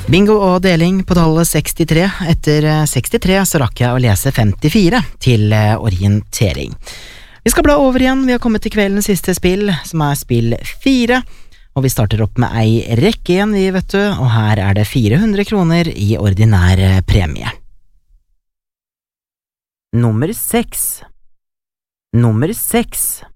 Bingo og deling på tallet 63. Etter 63 så rakk jeg å lese 54 til orientering. Vi skal bla over igjen, vi har kommet til kveldens siste spill, som spill 4, og vi starter opp med ei rekke igjen, vi vet du, og her det 400 kroner i ordinær premie. Nummer 6. Nummer 6.